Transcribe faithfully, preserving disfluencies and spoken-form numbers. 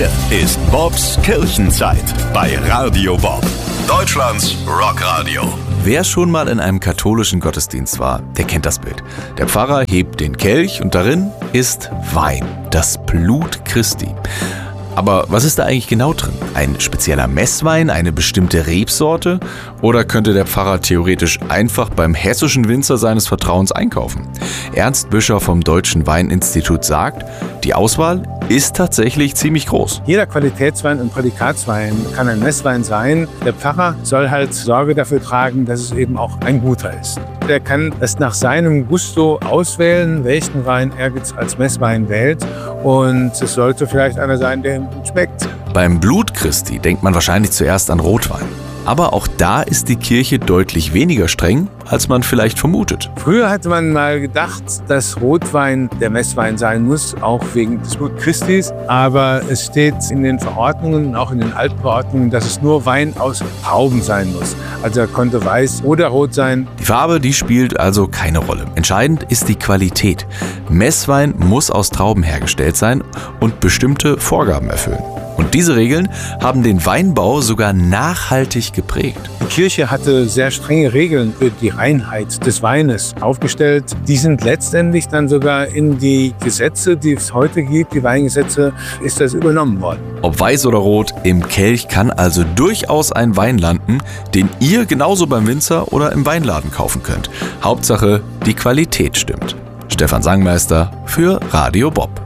Hier ist Bobs Kirchenzeit bei Radio Bob, Deutschlands Rockradio. Wer schon mal in einem katholischen Gottesdienst war, der kennt das Bild. Der Pfarrer hebt den Kelch und darin ist Wein, das Blut Christi. Aber was ist da eigentlich genau drin? Ein spezieller Messwein, eine bestimmte Rebsorte? Oder könnte der Pfarrer theoretisch einfach beim hessischen Winzer seines Vertrauens einkaufen? Ernst Büscher vom Deutschen Weininstitut sagt, die Auswahl ist tatsächlich ziemlich groß. Jeder Qualitätswein und Prädikatswein kann ein Messwein sein. Der Pfarrer soll halt Sorge dafür tragen, dass es eben auch ein guter ist. Der kann es nach seinem Gusto auswählen, welchen Wein er jetzt als Messwein wählt. Und es sollte vielleicht einer sein, der ihm gut schmeckt. Beim Blut Christi denkt man wahrscheinlich zuerst an Rotwein. Aber auch da ist die Kirche deutlich weniger streng, als man vielleicht vermutet. Früher hatte man mal gedacht, dass Rotwein der Messwein sein muss, auch wegen des Blut Christi. Aber es steht in den Verordnungen, auch in den Altverordnungen, dass es nur Wein aus Trauben sein muss. Also er konnte weiß oder rot sein. Die Farbe, die spielt also keine Rolle. Entscheidend ist die Qualität. Messwein muss aus Trauben hergestellt sein und bestimmte Vorgaben erfüllen. Und diese Regeln haben den Weinbau sogar nachhaltig geprägt. Die Kirche hatte sehr strenge Regeln für die Reinheit des Weines aufgestellt. Die sind letztendlich dann sogar in die Gesetze, die es heute gibt, die Weingesetze, ist das übernommen worden. Ob weiß oder rot, im Kelch kann also durchaus ein Wein landen, den ihr genauso beim Winzer oder im Weinladen kaufen könnt. Hauptsache, die Qualität stimmt. Stefan Sangmeister für Radio Bob.